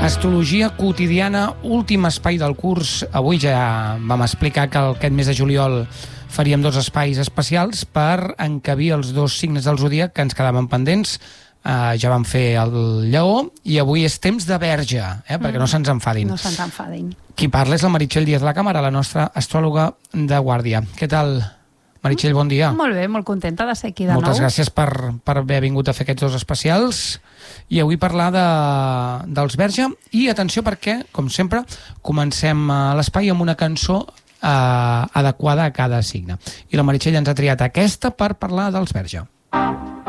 Astrologia quotidiana, últim espai del curs. Avui ja vam explicar que aquest mes de juliol faríem 2 espais especials per encabir els 2 signes del zodíac que ens quedaven pendents. Ja vam fer el Lleó i avui és temps de Verge, perquè no se'ns enfadin. No se'ns enfadin. Qui parla és la Meritxell Díaz de la Càmera, la nostra astròloga de guàrdia. Què tal, Meritxell? Bon dia. Molt bé, molt contenta de ser aquí de nou. Moltes gràcies per haver vingut a fer aquests 2 especials i avui parlar dels Verge. I atenció perquè, com sempre, comencem l'espai amb una cançó adequada a cada signe. I la Meritxell ens ha triat aquesta per parlar dels Verge.